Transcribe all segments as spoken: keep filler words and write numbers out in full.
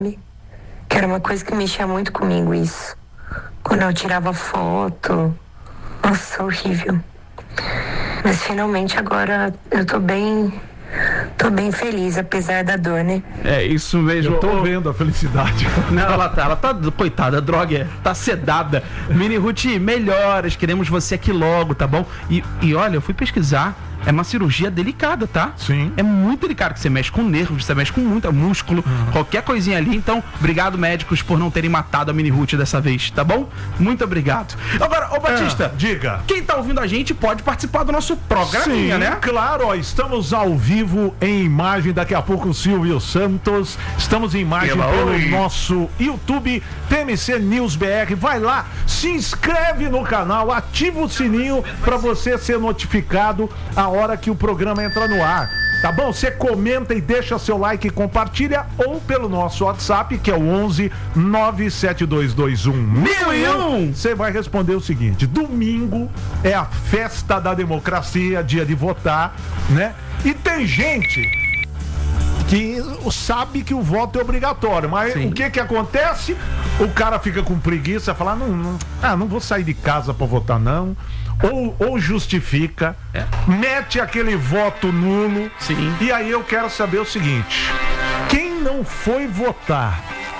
Que era uma coisa que mexia muito comigo, isso. Quando eu tirava foto. Nossa, horrível. Mas finalmente agora eu tô bem... Tô bem feliz, apesar da dor, né? É isso mesmo. Eu tô vendo a felicidade. Não, ela tá, ela tá, coitada, a droga é, tá sedada. Mini Ruth, melhoras, queremos você aqui logo, tá bom? E, e olha, eu fui pesquisar, é uma cirurgia delicada, tá? Sim. É muito delicado, que você mexe com nervos, você mexe com muito músculo, uhum. qualquer coisinha ali. Então, obrigado, médicos, por não terem matado a Mini Ruth dessa vez, tá bom? Muito obrigado. Agora, ô Batista, é, diga. Quem tá ouvindo a gente pode participar do nosso programinha, Sim, né? Claro, ó, estamos ao vivo em imagem, daqui a pouco o Silvio Santos. Estamos em imagem Pela pelo oi. nosso YouTube, T M C News B R. Vai lá, se inscreve no canal, ativa o sininho para você ser notificado a hora que o programa entra no ar. Tá bom? Você comenta e deixa seu like e compartilha, ou pelo nosso WhatsApp, que é o onze nove sete dois dois um mil e um. Você vai responder o seguinte: domingo é a festa da democracia, dia de votar, né? E tem gente que sabe que o voto é obrigatório, mas Sim. o que que acontece? O cara fica com preguiça, fala, não, não, ah, não vou sair de casa pra votar não. Ou, ou justifica, é. mete aquele voto nulo. Sim. E aí eu quero saber o seguinte: quem não foi votar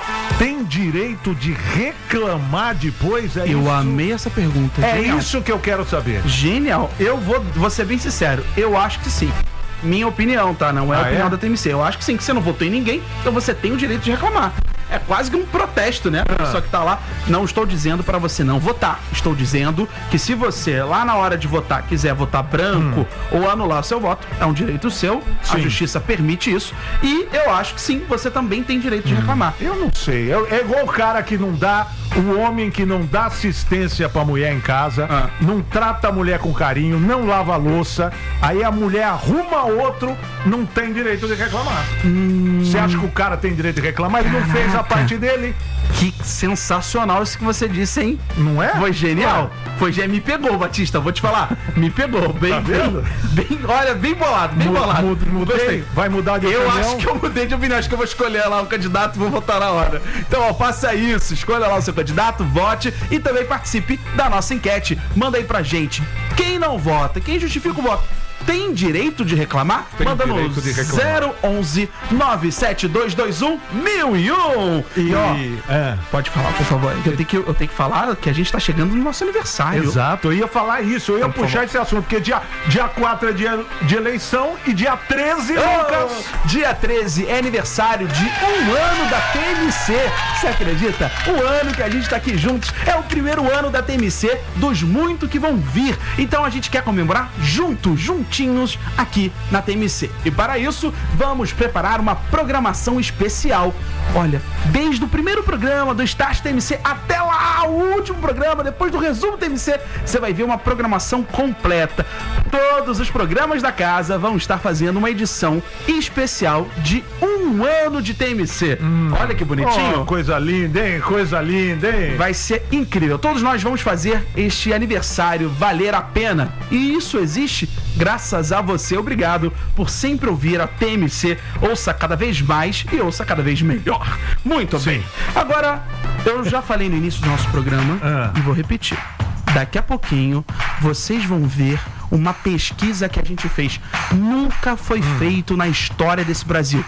tem direito de reclamar depois? É eu isso? amei essa pergunta. É Genial. Isso que eu quero saber. Genial. Eu vou, vou ser bem sincero, eu acho que sim. Minha opinião, tá? Não é a ah, opinião é? da T M C. Eu acho que sim, que você não votou em ninguém, então você tem o direito de reclamar. É quase que um protesto, né? Ah. Só que tá lá, não estou dizendo pra você não votar. Estou dizendo que se você, lá na hora de votar, quiser votar branco hum. ou anular seu voto, é um direito seu. Sim. A justiça permite isso. E eu acho que sim, você também tem direito de reclamar. Eu não sei. É, é igual o cara que não dá, o homem que não dá assistência pra mulher em casa, ah. não trata a mulher com carinho, não lava a louça, aí a mulher arruma outro, não tem direito de reclamar. Você hum. acha que o cara tem direito de reclamar? Ele não fez a parte dele. Que sensacional isso que você disse, hein? Não é? Foi genial. Ah. Foi genial. Me pegou, Batista, vou te falar. Me pegou. Bem, tá vendo? Bem, bem, olha, bem bolado, bem Mud, bolado. Mud, mudei. Gostei. Vai mudar de eu opinião? Eu acho que eu mudei de opinião. Acho que eu vou escolher lá o candidato e vou votar na hora. Então, ó, faça isso. Escolha lá o seu candidato, vote e também participe da nossa enquete. Manda aí pra gente. Quem não vota, quem justifica o voto, tem direito de reclamar? Tem Manda no zero onze nove sete dois dois um mil e um. E ó, é. pode falar, por favor. Eu tenho, que, eu tenho que falar que a gente tá chegando no nosso aniversário. Exato, eu ia falar isso, eu ia então, puxar esse assunto, porque dia, dia quatro é dia de eleição e dia treze, oh, Lucas. Dia treze é aniversário de um ano da T M C. Você acredita? O ano que a gente tá aqui juntos é o primeiro ano da T M C, dos muitos que vão vir. Então a gente quer comemorar junto, junto. aqui na T M C. E para isso, vamos preparar uma programação especial. Olha, desde o primeiro programa do Start T M C até lá, o último programa, depois do resumo T M C, você vai ver uma programação completa. Todos os programas da casa vão estar fazendo uma edição especial de um ano de T M C. Hum. Olha que bonitinho. Oh, coisa linda, hein? Coisa linda, hein? Vai ser incrível. Todos nós vamos fazer este aniversário valer a pena. E isso existe graças a você. Obrigado por sempre ouvir a T M C. Ouça cada vez mais e ouça cada vez melhor. Muito Sim. bem. Agora, eu já falei no início do nosso programa ah. e vou repetir. Daqui a pouquinho, vocês vão ver uma pesquisa que a gente fez. Nunca foi hum. feito na história desse Brasil.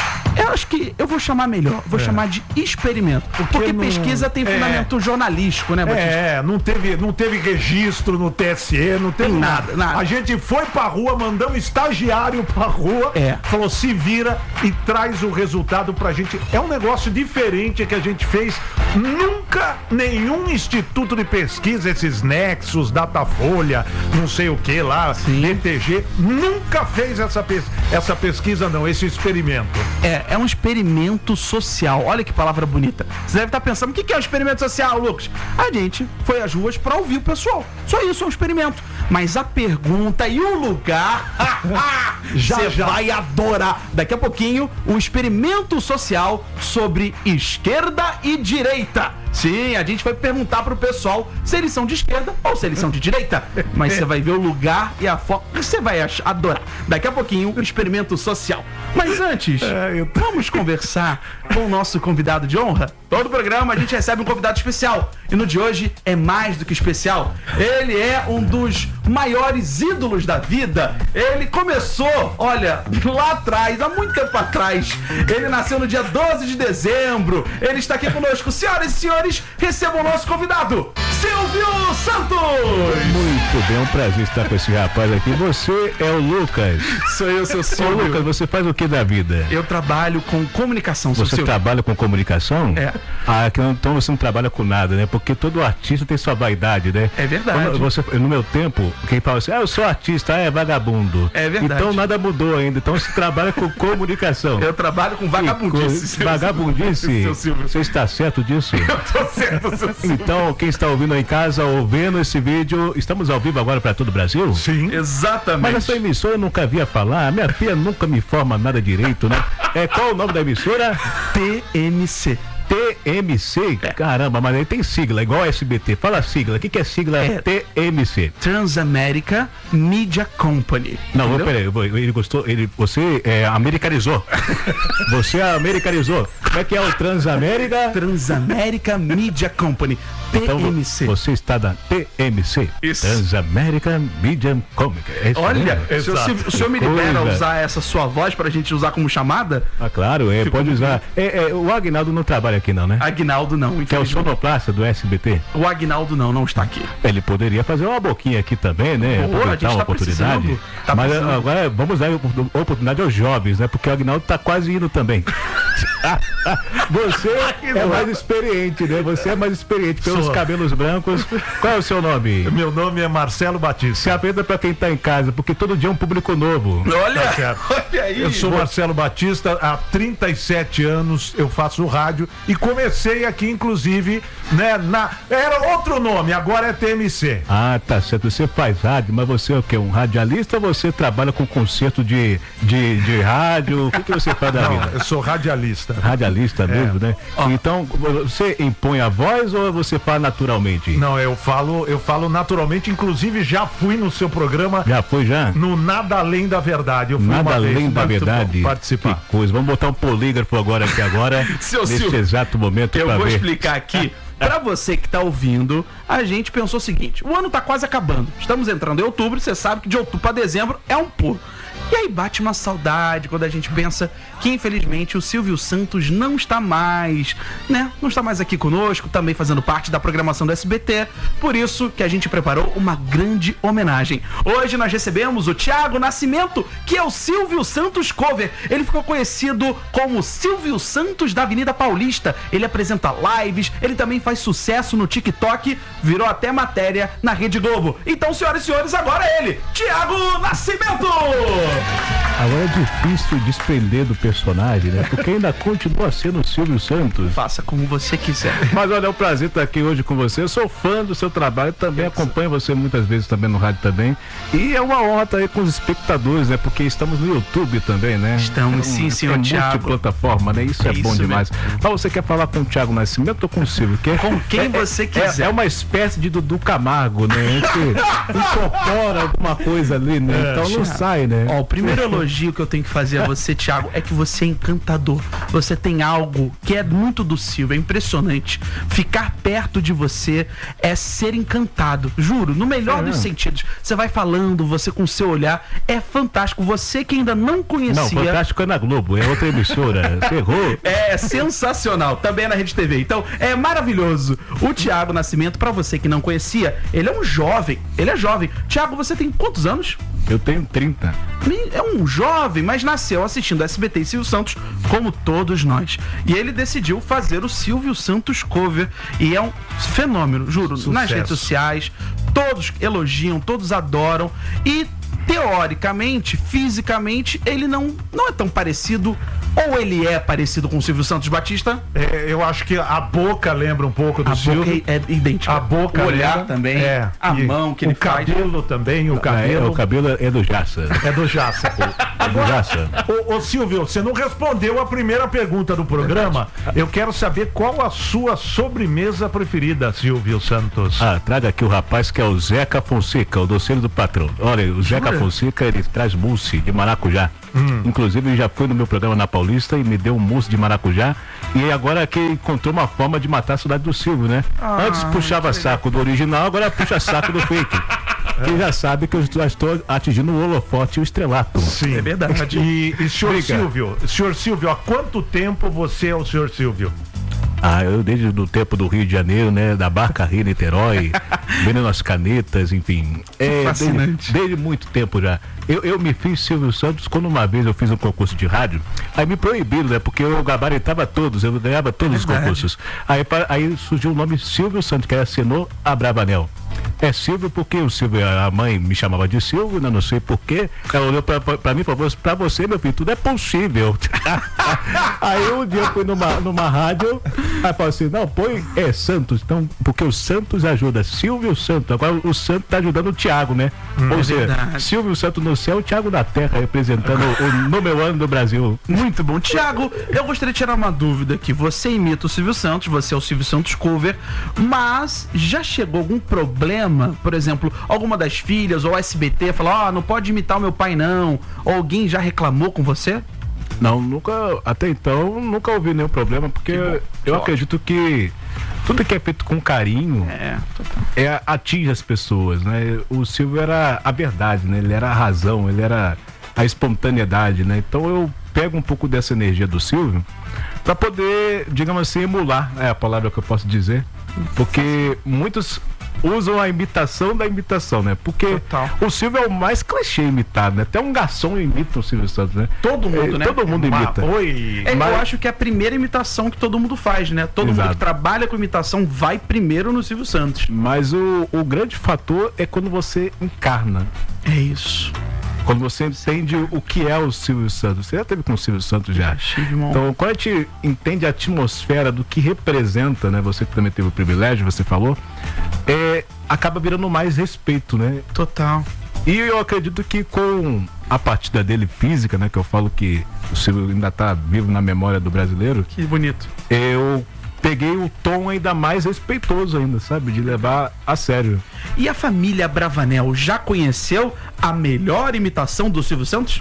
Eu acho que eu vou chamar melhor, vou é. chamar de experimento. Porque, porque não... pesquisa tem fundamento é. jornalístico, né, Batista? É, não teve, não teve registro no T S E, não teve nada, nada. nada. A gente foi pra rua, mandamos estagiário pra rua, é. falou, se vira e traz o resultado pra gente. É um negócio diferente que a gente fez. Nunca nenhum instituto de pesquisa, esses Nexus, Datafolha, não sei o que lá, B T G, nunca fez essa, pes essa pesquisa não, esse experimento. É, é um experimento social. Olha que palavra bonita. Você deve estar pensando, o que é um experimento social, Lucas? A gente foi às ruas para ouvir o pessoal. Só isso é um experimento. Mas a pergunta e o lugar, você vai adorar. Daqui a pouquinho, o experimento social sobre esquerda e direita. Sim, a gente vai perguntar pro pessoal se eles são de esquerda ou se eles são de direita. Mas você vai ver o lugar e a forma. Você vai adorar. Daqui a pouquinho, o experimento social. Mas antes, é, eu tô... vamos conversar com o nosso convidado de honra. Todo programa a gente recebe um convidado especial. E no de hoje é mais do que especial. Ele é um dos maiores ídolos da vida. Ele começou, olha, lá atrás, há muito tempo atrás. Ele nasceu no dia doze de dezembro. Ele está aqui conosco. Senhoras e senhores, recebam o nosso convidado, Silvio Santos! Muito bem, é um prazer estar com esse rapaz aqui. Você é o Lucas. Sou eu, seu Silvio. Ô, Lucas, você faz o que da vida? Eu trabalho com comunicação, seu Você Silvio. trabalha com comunicação? É. Ah, então você não trabalha com nada, né? Porque todo artista tem sua vaidade, né? É verdade. Quando você, no meu tempo, quem fala assim, ah, eu sou artista, ah, é vagabundo. É verdade. Então nada mudou ainda. Então você trabalha com comunicação. Eu trabalho com vagabundice. Co- Vagabundice? Seu Silvio. Você está certo disso? Eu tô certo, seu Silvio. Então, quem está ouvindo aí em casa, ouvindo esse vídeo, estamos ao vivo agora para todo o Brasil? Sim. Exatamente. Mas essa emissora eu nunca havia falar. Minha filha nunca me forma nada direito, né? É, qual o nome da emissora? T M C. T M C? Caramba, mas aí tem sigla, igual S B T. Fala a sigla. O que, que é sigla É. T M C? Transamerica Media Company. Não, Entendeu? peraí, eu vou- ele gostou, ele, você é, americanizou. Você americanizou. Como é que é o Transamérica? Transamerica Media Company. T M C. Então, você está da T M C. Isso. Transamerica Media Company. É isso Olha, mesmo? se o, Exato. Silvio- o senhor me libera Coisa. usar essa sua voz pra gente usar como chamada? Ah, claro, é, pode usar. É, é, o Agnaldo não trabalha aqui não, né? Agnaldo não, Que é o infelizmente. sonoplasta do S B T. O Agnaldo não, não está aqui. Ele poderia fazer uma boquinha aqui também, né? Boa, a gente Aproveitar uma tá oportunidade. precisando. Tá Mas precisando. agora vamos dar a oportunidade aos jovens, né? Porque o Agnaldo tá quase indo também. Você é mais experiente, né? Você é mais experiente pelos Sou. cabelos brancos. Qual é o seu nome? Meu nome é Marcelo Batista. Se apresenta pra quem tá em casa, porque todo dia é um público novo. Olha, Tá certo. olha aí. Eu sou Marcelo Batista, há trinta e sete anos eu faço rádio e comecei aqui, inclusive, né, na... Era outro nome, agora é T M C. Ah, tá certo. Você faz rádio, mas você é o quê? Um radialista ou você trabalha com concerto de, de, de rádio? O que, que você faz da Não, vida? eu sou radialista. Radialista mesmo, né? Ó. Então, você impõe a voz ou você fala naturalmente? Não, eu falo, eu falo naturalmente, inclusive já fui no seu programa Já foi, já? no Nada Além da Verdade. Eu fui Nada uma vez, além da muito verdade. bom participar. Que coisa. Vamos botar um polígrafo agora aqui agora, Seu nesse Silvio, exato momento Eu pra vou ver. explicar aqui. Pra você que tá ouvindo, a gente pensou o seguinte: o ano tá quase acabando. Estamos entrando em outubro, você sabe que de outubro pra dezembro é um pulo. E aí bate uma saudade quando a gente pensa que, infelizmente, o Silvio Santos não está mais, né? Não está mais aqui conosco, também fazendo parte da programação do S B T. Por isso que a gente preparou uma grande homenagem. Hoje nós recebemos o Thiago Nascimento, que é o Silvio Santos Cover. Ele ficou conhecido como Silvio Santos da Avenida Paulista. Ele apresenta lives, ele também faz sucesso no TikTok, virou até matéria na Rede Globo. Então, senhoras e senhores, agora é ele, Thiago Nascimento! Agora é difícil desprender do personagem, né? Porque ainda continua sendo o Silvio Santos. Faça como você quiser. Mas olha, é um prazer estar aqui hoje com você. Eu sou fã do seu trabalho, também acompanho você muitas vezes também no rádio também. E é uma honra estar aí com os espectadores, né? Porque estamos no YouTube também, né? Estamos, É um- sim, senhor é Thiago. multiplataforma, né? Isso é, É bom isso demais. Mas você quer falar com o Thiago Nascimento ou com o Silvio? Que é- Com quem é- você é- quiser. É uma espécie de Dudu Camargo, né? A gente incorpora alguma coisa ali, né? Então não sai, né? Ó, o primeiro elogio que eu tenho que fazer a você, Thiago, é que você é encantador. Você tem algo que é muito do Silvio, é impressionante. Ficar perto de você é ser encantado. Juro, no melhor É dos mesmo? sentidos. Você vai falando, você com seu olhar, é fantástico. Você que ainda não Não, conhecia... Fantástico é na Globo, é outra emissora. Você errou. É sensacional, também é na Rede T V. Então, é maravilhoso. O Thiago Nascimento, pra você que não conhecia, ele é um jovem. Ele é jovem. Thiago, você tem quantos anos? Eu tenho trinta. É um jovem, mas nasceu assistindo S B T e Silvio Santos, como todos nós. E ele decidiu fazer o Silvio Santos Cover. E é um fenômeno, juro. Sucesso. Nas redes sociais, todos elogiam, todos adoram. E teoricamente, fisicamente, ele não, não é tão parecido. Ou ele é parecido com o Silvio Santos Batista? É, eu acho que a boca lembra um pouco do A Silvio. boca é idêntica. A boca o olhar lembra. também. É. A E mão que ele o faz. cabelo também, o É, cabelo o cabelo é do Jassa. é do Jassa. É do Jassa. Ô, ô Silvio, você não respondeu a primeira pergunta do programa. Eu quero saber qual a sua sobremesa preferida, Silvio Santos. Ah, traga aqui o rapaz que é o Zeca Fonseca, o doceiro do patrão. Olha, o Zeca Jura? Fonseca, ele traz mousse de maracujá. Inclusive, ele já foi no meu programa na Paulista. Paulista e me deu um mousse de maracujá. E agora que encontrou uma forma de matar a saudade do Silvio, né? Ah, Antes puxava saco do original, agora puxa saco do fake. Que já sabe que eu já estou atingindo o holofote e o estrelato. Sim. É verdade. E, e senhor Briga. Silvio, senhor Silvio, há quanto tempo você é o senhor Silvio? Ah, eu desde o tempo do Rio de Janeiro, né? Da Barca Rio Niterói, vendo as canetas, enfim. É, fascinante. Desde, desde muito tempo já. Eu, eu me fiz Silvio Santos quando uma vez eu fiz um concurso de rádio, aí me proibiram, né? Porque eu gabaritava todos, eu ganhava todos os concursos. Aí, pa- aí surgiu o nome Silvio Santos, que era Senor Abravanel. É Silvio porque o Silvio, a mãe me chamava de Silvio, né? Não sei porquê. Ela olhou pra, pra, pra mim e falou: pra você, meu filho, tudo é possível. Aí um dia eu fui numa, numa rádio, aí falou assim: não, põe é Santos, então, porque o Santos ajuda Silvio Santos. Agora o Santos tá ajudando o Thiago, né? Hum, Ou é seja, verdade. Silvio Santos no céu, o Thiago na terra, representando o número ano do Brasil. Muito bom. Tiago, eu gostaria de tirar uma dúvida aqui. Você imita o Silvio Santos, você é o Silvio Santos cover, mas já chegou algum problema? Por exemplo, alguma das filhas ou S B T falou: ó, não pode imitar o meu pai não. Ou alguém já reclamou com você? Não, nunca, até então, nunca ouvi nenhum problema, porque bom, eu ótimo. acredito que tudo que é feito com carinho É, é, atinge as pessoas, né? O Silvio era a verdade, né? Ele era a razão, ele era a espontaneidade, né? Então eu pego um pouco dessa energia do Silvio para poder, digamos assim, emular, é a palavra que eu posso dizer, porque muitos usam a imitação da imitação, né? Porque Total. o Silvio é o mais clichê imitado, né? Até um garçom imita o Silvio Santos, né? Todo mundo, É, né? Todo mundo imita. Ma- Oi. É, Mas- Eu acho que é a primeira imitação que todo mundo faz, né? Todo mundo Exato. que trabalha com imitação vai primeiro no Silvio Santos. Mas o, o grande fator é quando você encarna. É isso. Quando você entende o que é o Silvio Santos. Você já teve com o Silvio Santos já. Tive, irmão. Então, quando a gente entende a atmosfera do que representa, né? Você que também teve o privilégio, você falou, é, acaba virando mais respeito, né? Total. E eu acredito que com a partida dele física, né? Que eu falo que o Silvio ainda tá vivo na memória do brasileiro, Que bonito. eu peguei o tom ainda mais respeitoso ainda, sabe? De levar a sério. E a família Bravanel já conheceu a melhor imitação do Silvio Santos?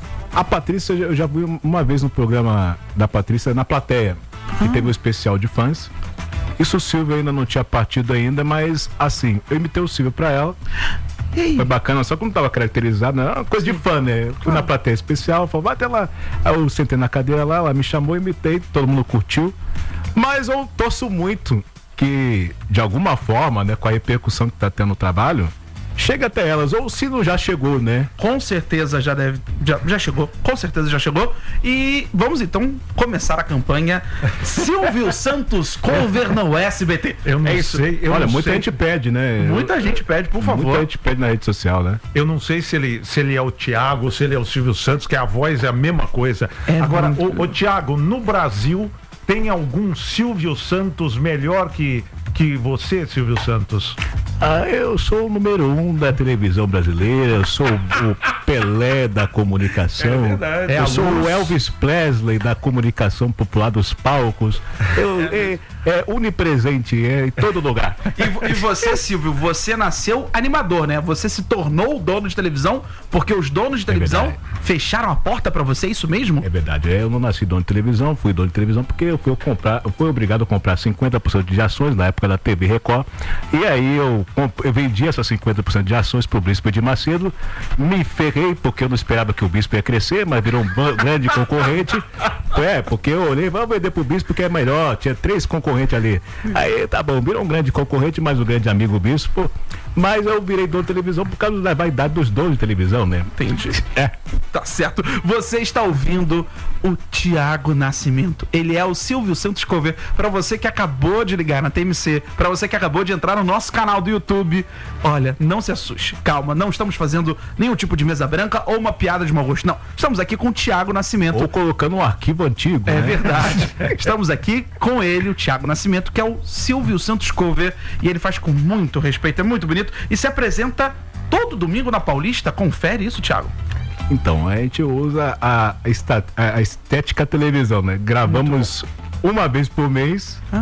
A Patrícia, eu já fui uma vez no programa da Patrícia na plateia, que teve um especial de fãs. Isso o Silvio ainda não tinha partido ainda, mas assim, eu imitei o Silvio pra ela. Ei, Foi bacana, só que não tava caracterizado, era uma coisa de fã, né? Eu fui na plateia especial, falou, vai até lá. Aí eu sentei na cadeira lá, ela me chamou, imitei, todo mundo curtiu. Mas eu torço muito que, de alguma forma, né, com a repercussão que tá tendo no trabalho, chega até elas, ou se não já chegou, né? com certeza já deve. Já, já chegou, com certeza já chegou. E vamos então começar a campanha Silvio Santos Cover no S B T. Eu não é isso. sei. Eu Olha, não muita sei. gente pede, né? Muita gente pede, por favor. Muita gente pede na rede social, né? Eu não sei se ele, se ele é o Thiago ou se ele é o Silvio Santos, que a voz é a mesma coisa. É Agora, muito. o, o Thiago, no Brasil, tem algum Silvio Santos melhor que, que você, Silvio Santos? Ah, eu sou o número um da televisão brasileira, eu sou o Pelé da comunicação. É verdade. É a Eu sou luz. o Elvis Presley da comunicação popular dos palcos. Eu, é, é onipresente, é em todo lugar. E, vo- e você, Silvio, você nasceu animador, né? Você se tornou o dono de televisão porque os donos de televisão verdade. fecharam a porta pra você, é isso mesmo? É verdade, é, eu não nasci dono de televisão, fui dono de televisão porque eu fui, comprar, eu fui obrigado a comprar cinquenta por cento de ações na época da T V Record. E aí eu, comp- eu vendi essas cinquenta por cento de ações pro Bispo de Macedo, me ferrei porque eu não esperava que o Bispo ia crescer, mas virou um ban- grande concorrente. É, porque eu olhei, vamos vender pro Bispo que é melhor, tinha três concorrentes ali. Aí tá bom, virou um grande concorrente, mas o grande amigo Bispo. Mas eu virei dono de televisão por causa da vaidade dos donos de televisão, né? Entendi. É. Tá certo. Você está ouvindo o Thiago Nascimento. Ele é o Silvio Santos Cover. Pra você que acabou de ligar na T M C, pra você que acabou de entrar no nosso canal do YouTube, olha, não se assuste. Calma, não estamos fazendo nenhum tipo de mesa branca ou uma piada de mau gosto. Não, estamos aqui com o Thiago Nascimento. Ou colocando um arquivo antigo, É né? verdade. Estamos aqui com ele, o Thiago Nascimento, que é o Silvio Santos Cover. E ele faz com muito respeito, é muito bonito. E se apresenta todo domingo na Paulista. Confere isso, Thiago. Então, a gente usa a, esta- a estética televisão, né? Gravamos uma vez por mês. Ah.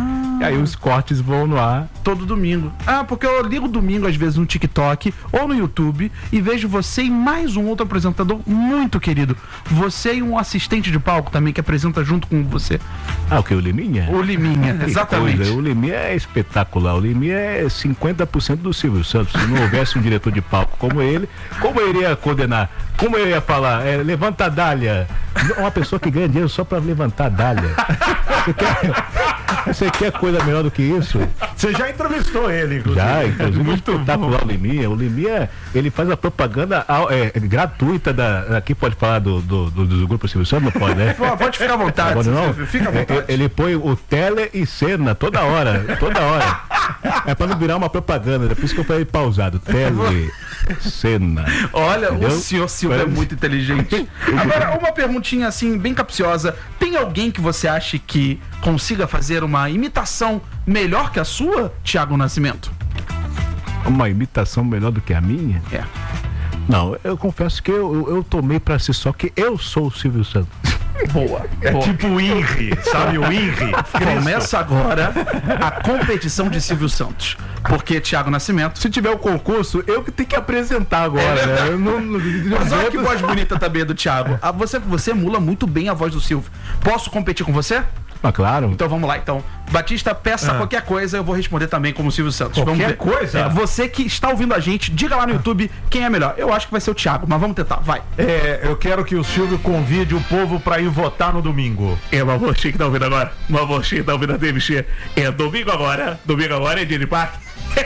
Aí os cortes vão no ar. Todo domingo. Ah, porque eu ligo domingo, às vezes, no TikTok ou no YouTube e vejo você e mais um outro apresentador muito querido. Você e um assistente de palco também que apresenta junto com você. Ah, o que? O Liminha? O Liminha, Que exatamente. coisa, o Liminha é espetacular. O Liminha é cinquenta por cento do Silvio Santos. Se não houvesse um diretor de palco como ele, como eu iria coordenar? Como eu ia falar? É, levanta a dália. Uma pessoa que ganha dinheiro só pra levantar a dália. Você quer, você quer coisa melhor do que isso? Você já entrevistou ele, inclusive. Já, inclusive, espetacular o Liminha. O Liminha, ele faz a propaganda ao- é, gratuita da. Aqui pode falar do, do, do, do grupo Silvio Santos, não pode, né? Pô, pode ficar à vontade. Pode não? Fica à É, vontade. é, ele põe o tele e cena toda hora, toda hora. É pra não virar uma propaganda, é por isso que eu falei pausado. Tele, cena. Olha, Entendeu? o senhor Silvio é Parece- muito inteligente. Agora, uma perguntinha assim, bem capciosa. Tem alguém que você acha que consiga fazer uma imitação melhor que a sua, Thiago Nascimento? Uma imitação melhor do que a minha? É. Não, eu confesso que eu, eu, eu tomei pra si só que eu sou o Silvio Santos. Boa. É tipo o Inri, sabe o Inri? Começa agora a competição de Silvio Santos. Porque Thiago Nascimento. Se tiver o concurso, eu que tenho que apresentar agora, né? Eu não, não, não Mas olha que vou- voz bonita também é do Thiago. Ah, Você, você emula muito bem a voz do Silvio. Posso competir com você? Ah, claro. Então vamos lá, então. Batista, peça Ah. qualquer coisa, eu vou responder também como Silvio Santos. Qualquer vamos ver. coisa? É, você que está ouvindo a gente, diga lá no YouTube quem é melhor. Eu acho que vai ser o Thiago, mas vamos tentar, vai. É, eu quero que o Silvio convide o povo pra ir votar no domingo. É uma você que tá ouvindo agora. Uma você que tá ouvindo a T V C. É domingo agora. Domingo agora é dia de parque.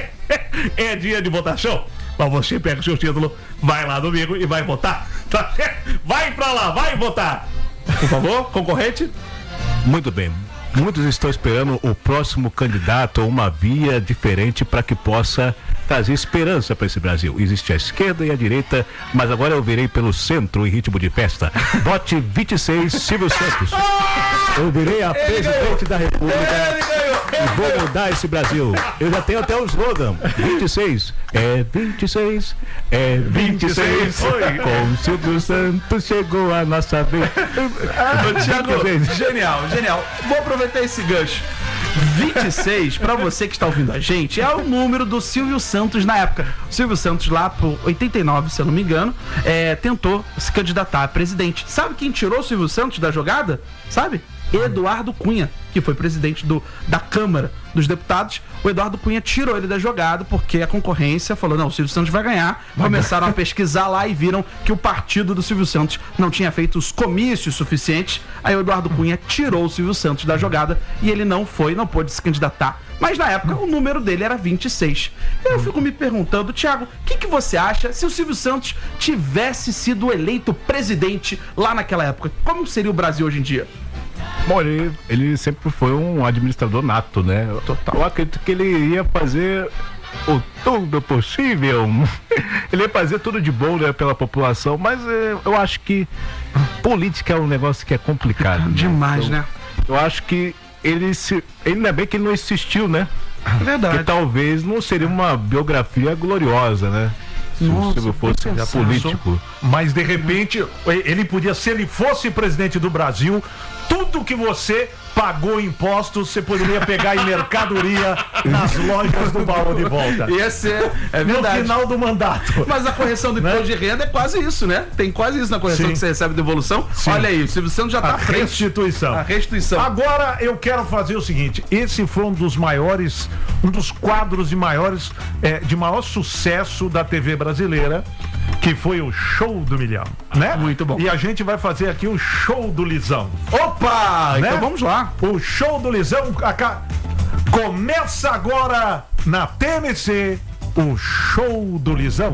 É dia de votação. Mas você pega o seu título, vai lá domingo e vai votar. Tá certo? Vai pra lá, vai votar. Por favor, concorrente. Muito bem. Muitos estão esperando o próximo candidato ou uma via diferente para que possa trazer esperança para esse Brasil. Existe a esquerda e a direita, mas agora eu virei pelo centro em ritmo de festa. Vote vinte e seis, Silvio Santos. Eu virei a presidente da República e vou mudar esse Brasil. Eu já tenho até o slogan. vinte e seis, é vinte e seis, é vinte e seis. Oi. Com Silvio Santos chegou a nossa vez. Ô, Thiago, genial, genial. Vou aproveitar esse gancho. vinte e seis, pra você que está ouvindo a gente, é o número do Silvio Santos na época. O Silvio Santos, lá pro oitenta e nove, se eu não me engano, é, tentou se candidatar a presidente. Sabe quem tirou o Silvio Santos da jogada? Sabe? Eduardo Cunha, que foi presidente do, da Câmara dos Deputados. O Eduardo Cunha tirou ele da jogada porque a concorrência falou, não, o Silvio Santos vai ganhar. Começaram a pesquisar lá e viram que o partido do Silvio Santos não tinha feito os comícios suficientes. Aí o Eduardo Cunha tirou o Silvio Santos da jogada e ele não foi, não pôde se candidatar. Mas na época o número dele era vinte e seis. Eu fico me perguntando, Thiago, o que, que você acha se o Silvio Santos tivesse sido eleito presidente lá naquela época? Como seria o Brasil hoje em dia? Bom, ele, ele sempre foi um administrador nato, né? Total. Eu acredito que ele ia fazer o tudo possível. Ele ia fazer tudo de bom, né, pela população, mas eh, eu acho que política é um negócio que é complicado. né? Demais, Então, né? Eu acho que ele se. Ainda bem que ele não insistiu, né? É Porque verdade. talvez não seria uma biografia gloriosa, né? Se o Nossa, Silvio fosse bem pensado. político. Mas de repente, ele podia, se ele fosse presidente do Brasil, tudo que você pagou impostos, você poderia pegar em mercadoria nas lojas do baú de volta. Ia ser, é No verdade. final do mandato. Mas a correção do imposto de renda é quase isso, né? Tem quase isso na correção Sim. que você recebe de devolução. Sim. Olha aí, o Silvio Santos já tá A à frente. restituição. A restituição. Agora eu quero fazer o seguinte: esse foi um dos maiores, um dos quadros de maiores, é, de maior sucesso da T V brasileira, que foi o Show do Milhão, né? Muito bom. E a gente vai fazer aqui o Show do Lisão. Opa! Né? Então vamos lá. O Show do Lisão aca- começa agora na T M C, o Show do Lisão.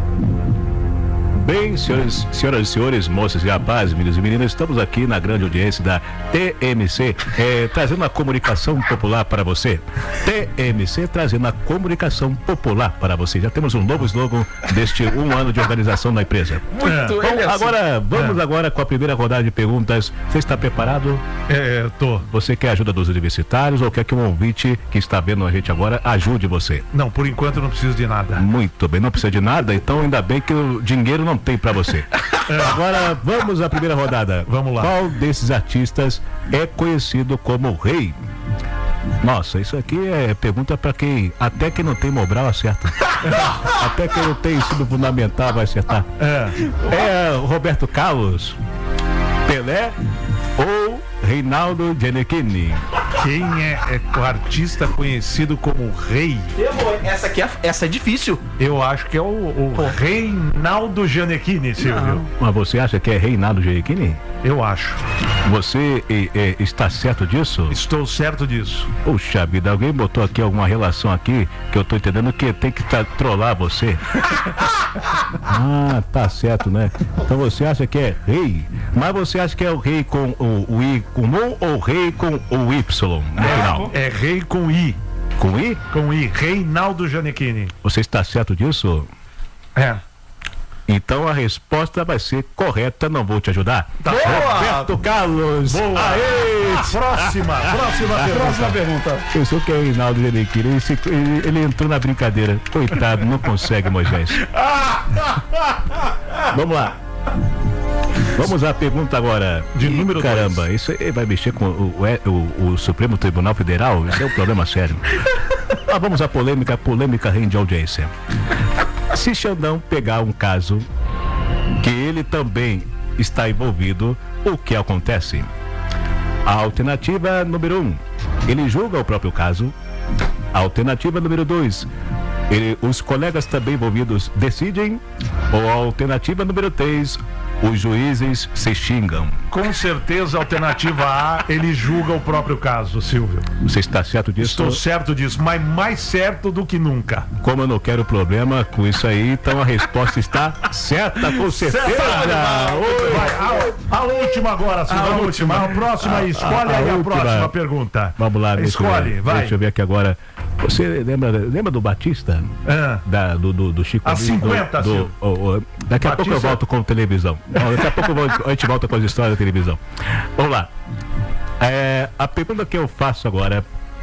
Bem, senhores, senhoras e senhores, moças e rapazes, meninos e meninas, estamos aqui na grande audiência da T M C, eh, trazendo a comunicação popular para você. T M C trazendo a comunicação popular para você. Já temos um novo slogan deste um ano de organização da empresa. Muito É. ele Bom, assim. agora, vamos É. agora com a primeira rodada de perguntas. Você está preparado? É, eu tô. Você quer a ajuda dos universitários ou quer que um ouvinte que está vendo a gente agora ajude você? Não, por enquanto eu não preciso de nada. Muito bem, não precisa de nada, então ainda bem que o dinheiro não tem pra você. Agora vamos à primeira rodada. Vamos lá. Qual desses artistas é conhecido como rei? Nossa, isso aqui é pergunta pra quem, até quem não tem Mobral acerta. Até quem não tem ensino fundamental vai acertar. É. É Roberto Carlos, Pelé ou Reinaldo Gianecchini? Quem é, é o artista conhecido como Rei? Essa aqui é, essa é difícil. Eu acho que é o, o Reinaldo Gianecchini, Silvio. Mas você acha que é Reinaldo Gianecchini? Eu acho. Você é, é, está certo disso? Estou certo disso. Puxa vida, alguém botou aqui alguma relação aqui que eu tô entendendo que tem que tá, trollar você. Ah, tá certo, né? Então você acha que é rei, mas você acha que é o rei com o, o I comum ou rei com o Y no final? É, é Rei com I. Com I? Com I. Reinaldo Gianecchini. Você está certo disso? É. Então a resposta vai ser correta, não vou te ajudar. Tá. Roberto Carlos. Boa. Aê! Próxima, próxima pergunta. Próxima pergunta. Pensou que é o Reinaldo Gianecchini, ele, se- ele- ele entrou na brincadeira. Coitado, não consegue, Moisés. Vamos lá. Vamos à pergunta agora. De Ih, número Caramba, dois. isso aí vai mexer com o, o- o- o Supremo Tribunal Federal? Isso é um problema sério. Ah, vamos à polêmica. A polêmica rende audiência. Se Xandão pegar um caso que ele também está envolvido, o que acontece? A alternativa número um, ele julga o próprio caso. A alternativa número dois, ele, os colegas também envolvidos decidem. Ou a alternativa número três, os juízes se xingam. Com certeza, a alternativa A, ele julga o próprio caso, Silvio. Você está certo disso? Estou certo disso, mas mais certo do que nunca. Como eu não quero problema com isso aí, então a resposta está certa, com certeza. Oi. Vai, a, a última agora, Silvio. A, A última. A próxima, escolhe a- a aí a última. próxima pergunta. Vamos lá, deixa eu Escolhe, ver. vai. Deixa eu ver aqui agora. Você lembra, lembra do Batista? Ah. Da, do, do, do Chico A Anísio, cinquenta, do, do, Silvio. o- o- Daqui a pouco eu Batista. volto com televisão. Não, daqui a pouco eu volto- a gente volta com as histórias da televisão. Vamos lá. É, a pergunta que eu faço agora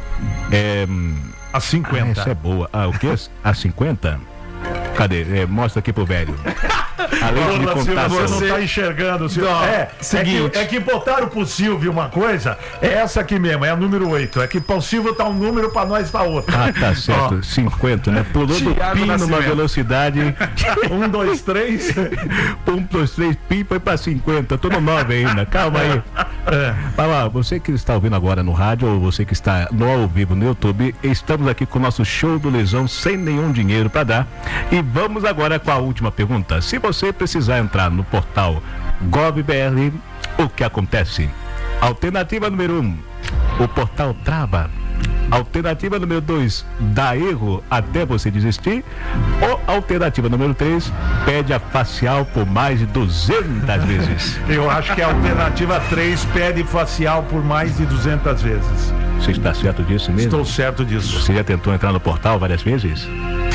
é. A Ah, cinquenta. essa é boa. Ah, o que? A cinquenta? Cadê? É, mostra aqui pro velho. Além de me Porra, Silvio, contar. você seu- não tá enxergando, Silvio. Não, é, seguinte. é que, é que botaram pro Silvio uma coisa, é essa aqui mesmo, é a número oito. É que pro Silvio tá um número, pra nós tá outro. Ah, tá certo. cinquenta, né? Pulou do Thiago pin numa Nascimento. velocidade. Um, dois, três. Um, dois, três, pim, foi pra cinquenta. Tô no nove ainda. Calma aí. É. Vai lá, você que está ouvindo agora no rádio ou você que está no ao vivo no YouTube, estamos aqui com o nosso show do Lesão sem nenhum dinheiro para dar. E vamos agora com a última pergunta. Se você precisar entrar no portal GovBR, o que acontece? Alternativa número um, o portal trava. Alternativa número dois, dá erro até você desistir. Ou alternativa número três, pede a facial por mais de duzentas vezes. Eu acho que a alternativa três pede facial por mais de duzentas vezes. Você está certo disso mesmo? Estou certo disso. Você já tentou entrar no portal várias vezes?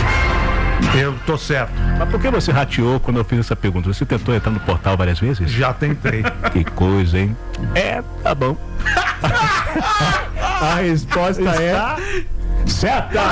Eu tô certo. Mas por que você rateou quando eu fiz essa pergunta? Você tentou entrar no portal várias vezes? Já tentei. Que coisa, hein? É, tá bom. A resposta Está? é certa!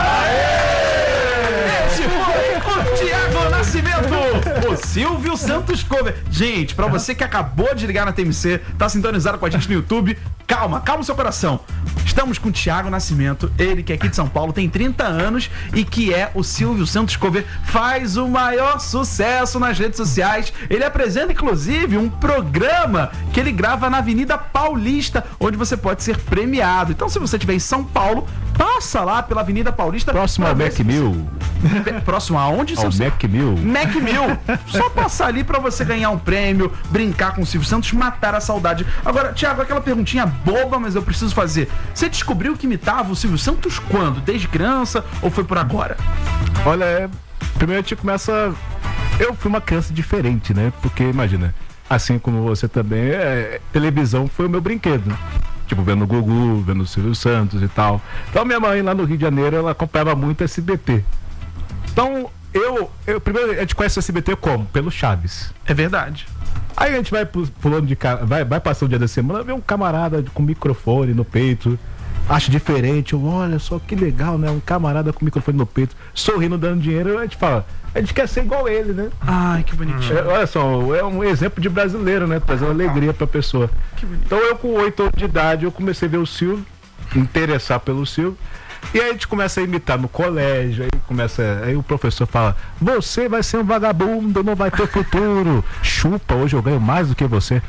Esse foi o Thiago Nascimento, o Silvio Santos Cover. Gente, pra você que acabou de ligar na T M C, tá sintonizado com a gente no YouTube, calma, calma o seu coração. Estamos com o Thiago Nascimento, ele que é aqui de São Paulo, tem trinta anos e que é o Silvio Santos Cover, faz o maior sucesso nas redes sociais. Ele apresenta, inclusive, um programa que ele grava na Avenida Paulista, onde você pode ser premiado. Então, se você estiver em São Paulo, passa lá pela Avenida Paulista. Próximo pra ao ver Mac se você- Mill. Próximo aonde, Ao seu Mac Mill. Mac Mill. Só passar ali pra você ganhar um prêmio, brincar com o Silvio Santos, matar a saudade. Agora, Thiago, aquela perguntinha boba, mas eu preciso fazer. Você descobriu que imitava o Silvio Santos quando? Desde criança ou foi por agora? Olha, é, primeiro a gente começa. Eu fui uma criança diferente, né? Porque, imagina, assim como você também, é, televisão foi o meu brinquedo. Tipo, vendo o Gugu, vendo o Silvio Santos e tal. Então, minha mãe lá no Rio de Janeiro, ela acompanhava muito S B T. Então, eu, eu. Primeiro, a gente conhece o S B T como? Pelo Chaves. É verdade. Aí a gente vai pu- pulando de cara, vai, vai passando o dia da semana, vê um camarada com microfone no peito, acha diferente, eu, olha só que legal, né? Um camarada com microfone no peito, sorrindo, dando dinheiro, a gente fala, a gente quer ser igual ele, né? Ai, que bonitinho. É, olha só, é um exemplo de brasileiro, né? Trazer uma alegria pra pessoa. Que bonito. Então eu com oito anos de idade, eu comecei a ver o Silvio, interessar pelo Silvio. E aí a gente começa a imitar no colégio, aí começa, aí o professor fala: você vai ser um vagabundo, não vai ter futuro. Chupa, hoje eu ganho mais do que você.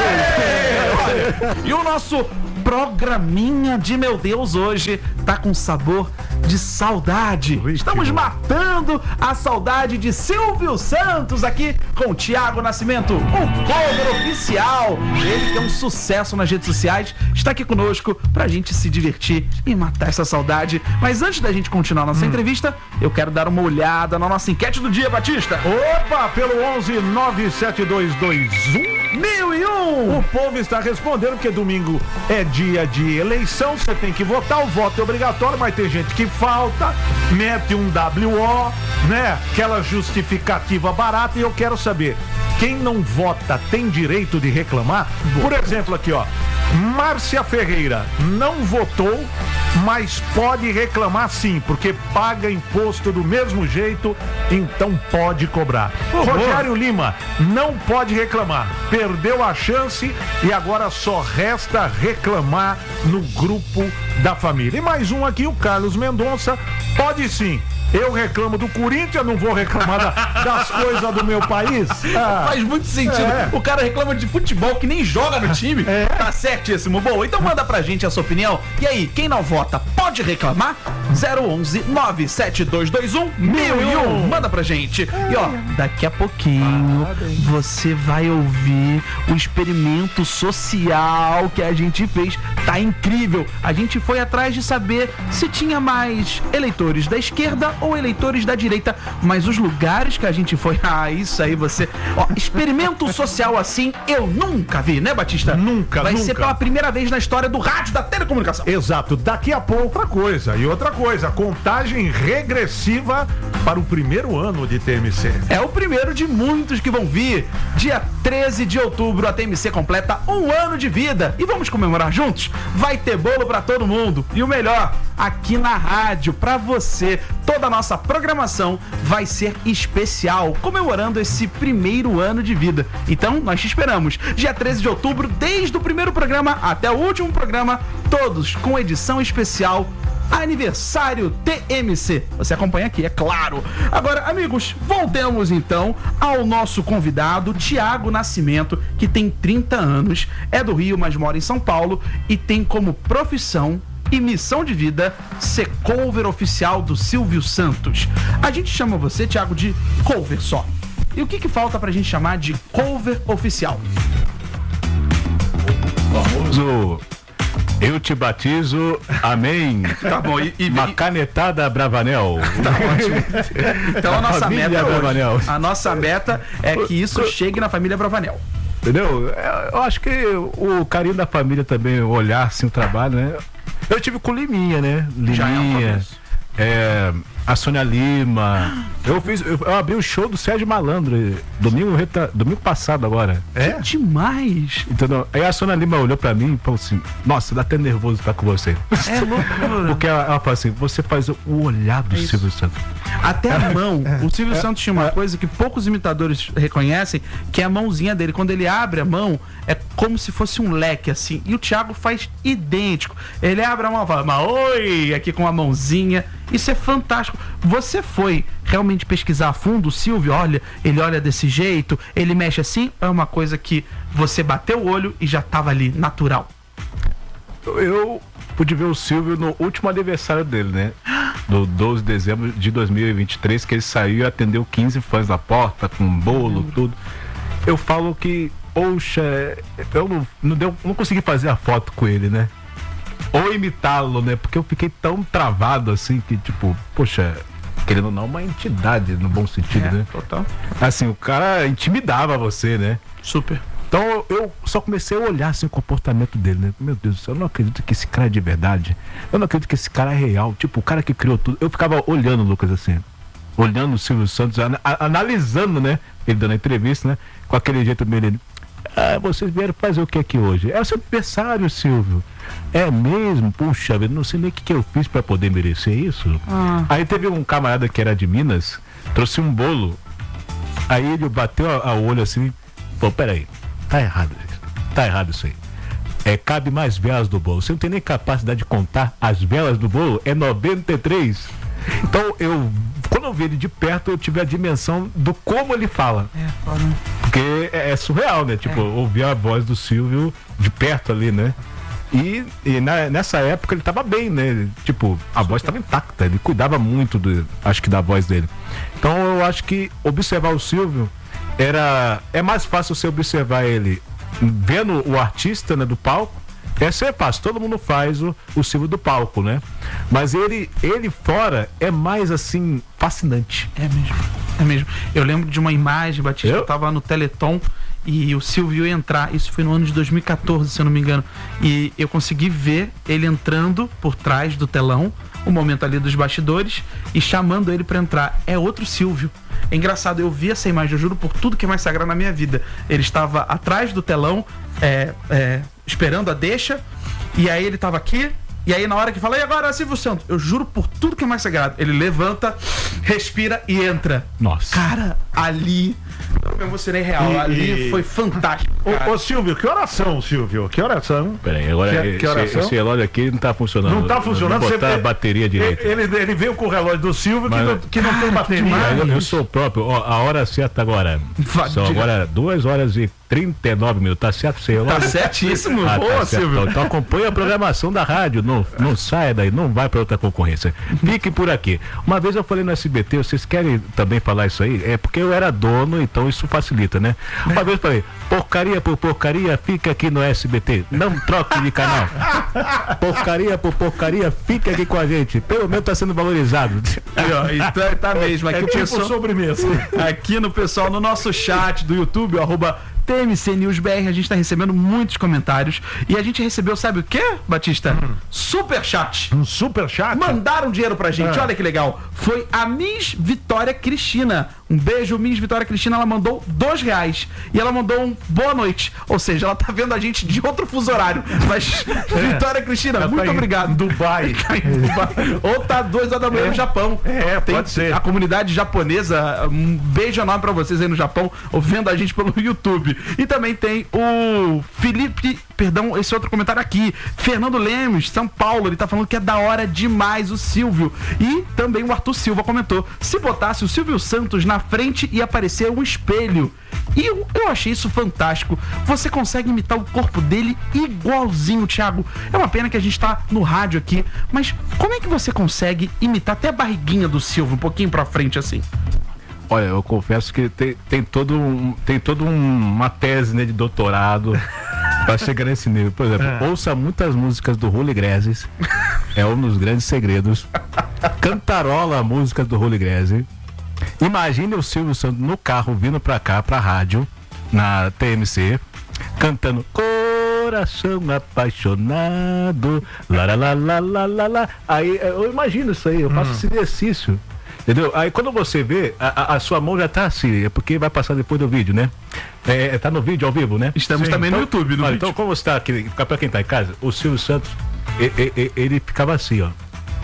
Aê! E o nosso programinha de meu Deus hoje tá com sabor de saudade. Estamos matando a saudade de Silvio Santos aqui com o Thiago Nascimento, o cover oficial. Ele que é um sucesso nas redes sociais, está aqui conosco pra gente se divertir e matar essa saudade. Mas antes da gente continuar nossa hum. entrevista, eu quero dar uma olhada na nossa enquete do dia, Batista. Opa, pelo onze nove sete dois dois um mil e um. O povo está respondendo porque domingo é dia de eleição, você tem que votar, o voto é obrigatório, mas tem gente que falta, mete um W O, né? Aquela justificativa barata, e eu quero saber, quem não vota tem direito de reclamar? Por exemplo, aqui, ó, Márcia Ferreira não votou, mas pode reclamar sim, porque paga imposto do mesmo jeito, então pode cobrar. Oh, Rogério boa. Lima não pode reclamar, perdeu a chance e agora só resta reclamar no grupo da família. E mais um aqui, o Carlos Mendonça, pode sim. Eu reclamo do Corinthians, não vou reclamar da, das coisas do meu país. Ah, faz muito sentido. É. O cara reclama de futebol que nem joga no time. É. Tá certíssimo. Boa, então manda pra gente a sua opinião. E aí, quem não vota pode reclamar? zero onze nove sete dois dois um mil e um. Manda pra gente. E ó, daqui a pouquinho você vai ouvir o experimento social que a gente fez. Tá incrível. A gente foi atrás de saber se tinha mais eleitores da esquerda ou eleitores da direita, mas os lugares que a gente foi, ah, isso aí você, ó, experimento social assim eu nunca vi, né, Batista? Nunca, Vai nunca. ser pela primeira vez na história do rádio, da telecomunicação. Exato, daqui a pouco outra coisa, e outra coisa, contagem regressiva para o primeiro ano de T M C. É o primeiro de muitos que vão vir. Dia treze de outubro, a T M C completa um ano de vida, e vamos comemorar juntos? Vai ter bolo pra todo mundo, e o melhor, aqui na rádio, pra você, toda a nossa programação vai ser especial, comemorando esse primeiro ano de vida. Então, nós te esperamos, dia treze de outubro, desde o primeiro programa até o último programa, todos com edição especial Aniversário T M C. Você acompanha aqui, é claro. Agora, amigos, voltemos então ao nosso convidado, Thiago Nascimento, que tem trinta anos, é do Rio, mas mora em São Paulo e tem como profissão e missão de vida ser cover oficial do Silvio Santos. A gente chama você, Thiago, de cover só. E o que que falta pra gente chamar de cover oficial? Famoso eu te batizo, amém. Tá bom, e, e uma canetada Bravanel. Tá ótimo. Então a nossa meta hoje, a nossa meta é que isso chegue na família Bravanel. Entendeu? Eu acho que o carinho da família também, olhar assim o trabalho, né? Eu tive com Liminha, né? Liminha, é, a Sônia Lima. Eu fiz, eu, eu abri o show do Sérgio Malandro domingo, domingo passado agora. É? Que demais! Entendeu? Aí a Sônia Lima olhou pra mim e falou assim: nossa, dá até nervoso estar com você. É loucura. Porque ela, ela falou assim: você faz o olhar do é Silvio Santos. Até a mão. O Silvio é, Santos tinha uma é, coisa que poucos imitadores reconhecem, que é a mãozinha dele. Quando ele abre a mão, é como se fosse um leque, assim. E o Thiago faz idêntico. Ele abre a mão e fala, mas oi, aqui com a mãozinha. Isso é fantástico. Você foi realmente pesquisar a fundo o Silvio? Olha, ele olha desse jeito, ele mexe assim, ou é uma coisa que você bateu o olho e já tava ali, natural? Eu pude ver o Silvio no último aniversário dele, né? No doze de dezembro de dois mil e vinte e três, que ele saiu e atendeu quinze fãs na porta, com um bolo, tudo. Eu falo que, poxa, eu não, não, deu, não consegui fazer a foto com ele, né? Ou imitá-lo, né? Porque eu fiquei tão travado assim que, tipo, poxa, querendo ou não, uma entidade no bom sentido, é, né? Total. Assim, o cara intimidava você, né? Super. Então eu só comecei a olhar assim o comportamento dele, né? Meu Deus do céu, eu não acredito que esse cara é de verdade. Eu não acredito que esse cara é real. Tipo, o cara que criou tudo. Eu ficava olhando, Lucas, assim. Olhando o Silvio Santos, an analisando, né? Ele dando a entrevista, né? Com aquele jeito dele. Ah, vocês vieram fazer o que aqui hoje? É o seu aniversário, Silvio. É mesmo? Puxa, eu não sei nem o que, que eu fiz pra poder merecer isso. Ah. Aí teve um camarada que era de Minas, trouxe um bolo. Aí ele bateu a, a olho assim, pô, peraí, tá errado isso. Tá errado isso aí. é, cabe mais velas do bolo. Você não tem nem capacidade de contar as velas do bolo, é noventa e três. Então, eu, quando eu vi ele de perto, eu tive a dimensão do como ele fala. É, foda. Porque é, é surreal, né? Tipo, é. ouvir a voz do Silvio de perto ali, né? E, e na, nessa época ele tava bem, né? Tipo, a voz estava intacta, ele cuidava muito, do, acho que, da voz dele. Então, eu acho que observar o Silvio era... É mais fácil você observar ele vendo o artista, né, do palco. Essa é fácil, todo mundo faz o, o Silvio do palco, né? Mas ele, ele fora é mais assim, fascinante. É mesmo, é mesmo. Eu lembro de uma imagem, Batista, eu, eu tava no Teleton e o Silvio ia entrar, isso foi no ano de dois mil e catorze, se eu não me engano. E eu consegui ver ele entrando por trás do telão, o momento ali dos bastidores, e chamando ele pra entrar. É outro Silvio. É engraçado, eu vi essa imagem, eu juro por tudo que é mais sagrado na minha vida. Ele estava atrás do telão, é, é, esperando a deixa, e aí ele tava aqui, e aí na hora que fala, e agora Silvio Santos? Eu juro por tudo que é mais sagrado. Ele levanta, respira e entra. Nossa. Cara, ali eu me emocionei real, E- ali e- foi fantástico. Ô, ô, Silvio, que oração, Silvio? Que oração? Peraí, agora Que- esse, que oração? esse relógio aqui não tá funcionando. Não tá funcionando. Vou botar Você- a bateria direita. Ele, ele veio com o relógio do Silvio que, Mas- não, que não tem bateria. Mas eu, eu sou o próprio, ó, a hora certa agora. Vai, São diga. agora duas horas e trinta e nove minutos. Tá certo, seu Tá relógio? certíssimo, Ah, boa, tá certo. Silvio. Então, então acompanha a programação da rádio, não, não saia daí, não vai para outra concorrência. Fique por aqui. Uma vez eu falei no S B T, vocês querem também falar isso aí? É porque eu era dono, então isso facilita, né? Uma vez eu falei, porcaria por porcaria, fica aqui no S B T, não troque de canal. Porcaria por porcaria, fica aqui com a gente. Pelo menos tá sendo valorizado. Aí, ó, e tá, tá mesmo. Aqui É o tipo pessoal, sobremesa. aqui no pessoal, no nosso chat do YouTube, arroba T M C News B R, a gente tá recebendo muitos comentários. E a gente recebeu, sabe o quê, Batista? Super chat. Um super chat. Mandaram dinheiro pra gente, Ah. olha que legal. Foi a Miss Vitória Cristina. Um beijo, Miss Vitória Cristina. Ela mandou dois reais. E ela mandou um boa noite. Ou seja, ela tá vendo a gente de outro fuso horário. Mas, Vitória Cristina, Ela muito tá em obrigado. Dubai. Tá em Dubai. Ou tá duas horas da manhã no Japão. É, Tem pode ser. a comunidade japonesa. Um beijo enorme pra vocês aí no Japão, ouvindo a gente pelo YouTube. E também tem o Felipe, perdão, esse outro comentário aqui, Fernando Lemos, São Paulo. Ele tá falando que é da hora demais o Silvio. E também o Arthur Silva comentou: se botasse o Silvio Santos na frente e aparecer um espelho. E eu, eu achei isso fantástico. Você consegue imitar o corpo dele igualzinho, Thiago. É uma pena que a gente tá no rádio aqui, mas como é que você consegue imitar até a barriguinha do Silvio um pouquinho pra frente assim? Olha, eu confesso que tem, tem todo um, tem todo um, uma tese, né, de doutorado para chegar nesse nível. Por exemplo, É. ouça muitas músicas do Rully Gracie, é um dos grandes segredos. Cantarola músicas do Rully Gracie. Imagine o Silvio Santos no carro vindo pra cá, pra rádio, na T M C, cantando Coração Apaixonado, lá, lá, lá, lá, lá, lá, lá. Aí eu imagino isso aí, eu faço esse exercício. Entendeu? Aí quando você vê, a, a- a sua mão já tá assim, é porque vai passar depois do vídeo, né? É, tá no vídeo ao vivo, né? Estamos Sim, também no então- YouTube, no Olha, vídeo. então como você tá aqui, pra quem tá em casa, o Silvio Santos, e- e- e- ele ficava assim, ó.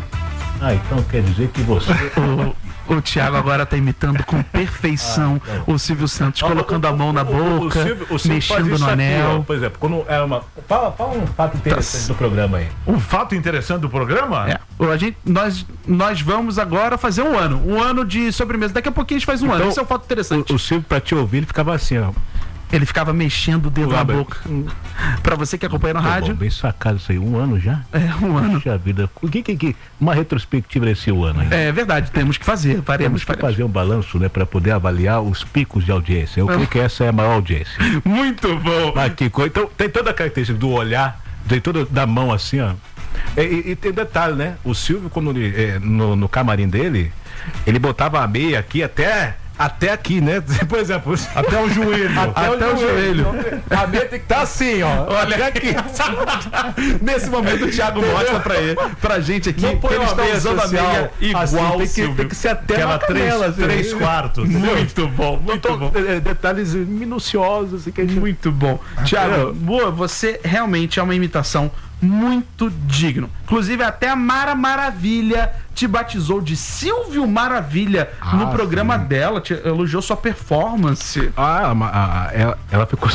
Ah, então quer dizer que você... O, o Thiago agora tá imitando com perfeição o Silvio Santos, colocando a mão na boca, Silvio- o Silvio faz mexendo isso no aqui, anel. ó, por exemplo, quando é uma... Fala, fala um fato interessante do programa aí. Um fato interessante do programa? É, a gente, nós, nós vamos agora fazer um ano. Um ano de sobremesa. Daqui a pouquinho a gente faz um ano. Então, Esse é um fato interessante. O, o Silvio, pra te ouvir, ele ficava assim, ó. Ele ficava mexendo o dedo na Robert, boca. Pra você que acompanha na Pô, rádio, bom, bem sacado isso aí, um ano já? é um ano. Puxa vida, o que que, que uma retrospectiva desse ano aí? É verdade, temos que fazer. Faremos, Temos que faremos. fazer um balanço, né, para poder avaliar os picos de audiência. Eu creio que essa é a maior audiência. Muito bom. Mas que coisa. Então, tem toda a característica do olhar, tem toda da mão assim, ó. E, e- e tem detalhe, né? O Silvio, quando ele, é, no, no camarim dele, ele botava a meia aqui até. Até aqui, né? Por exemplo, Até o joelho. até, Até o joelho. A meia tem que estar assim, ó. Olha aqui. Nesse momento o Thiago mostra pra, ele, pra gente aqui Não que põe ele uma está meia usando social, a meia igual assim, o tem que, Silvio. tem que ser até Aquela na três, canela, assim, três quartos. Muito bom, muito Então, bom. é, detalhes minuciosos, assim, que a gente... Muito bom. Thiago, boa, você realmente é uma imitação muito digno. Inclusive, até a Mara Maravilha te batizou de Silvio Maravilha Ah, no programa sim. dela, te elogiou sua performance. Ah, a- a- a- ela, ela ficou.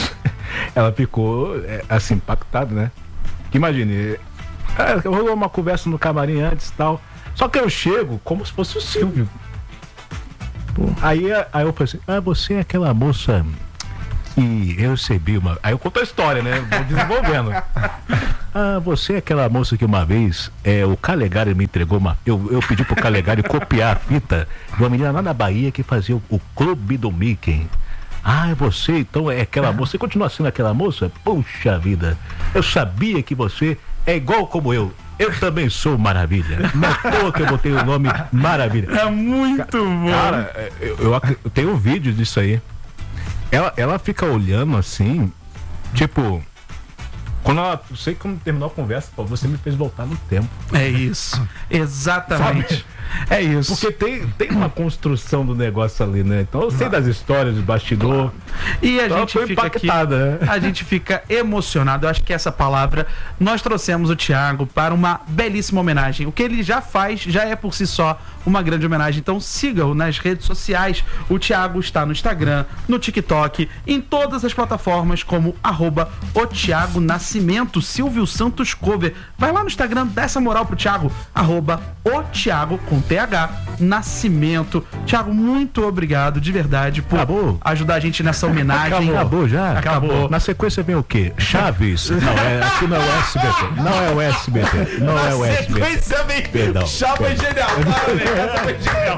ela ficou, é, assim, impactada, né? Imagine, é, rolou uma conversa no camarim antes e tal, só que eu chego como se fosse o Silvio. Pô, aí, aí eu falei assim, ah, você é aquela moça que eu recebi uma... Aí eu conto a história, né? Vou desenvolvendo. Ah, você é aquela moça que uma vez é, o Calegari me entregou uma... Eu, eu pedi pro Calegari copiar a fita de uma menina lá na Bahia que fazia o, o Clube do Mickey. Ah, é você, então é aquela moça. Você continua sendo aquela moça? Puxa vida, eu sabia que você é igual como eu. Eu também sou Maravilha. Notou que eu botei o nome Maravilha. É muito bom. Cara, eu, eu, eu tenho um vídeo disso aí. Ela, ela fica olhando assim, tipo, quando ela, não sei como terminou a conversa, pô, você me fez voltar no tempo. É isso, exatamente. Sabe? É isso. Porque tem, tem uma construção do negócio ali, né? Então eu sei das histórias do bastidor. E a então, gente fica impactada, aqui, né? a gente fica emocionado. Eu acho que essa palavra, nós trouxemos o Thiago para uma belíssima homenagem. O que ele já faz já é por si só uma grande homenagem. Então siga-o nas redes sociais. O Thiago está no Instagram, no TikTok, em todas as plataformas como arroba o Thiago Nascimento, Silvio Santos Cover. Vai lá no Instagram, dá essa moral pro Thiago, arroba o Thiago com T H Nascimento. Thiago, muito obrigado de verdade por Acabou. ajudar a gente nessa homenagem. Acabou, Acabou já? Acabou. Na sequência vem o quê? Chaves? Não, é, aqui não é o S B T. Não é o S B T. Não é o S B T. Sequência vem. Perdão. Chaves é genial. Parabéns, essa foi genial.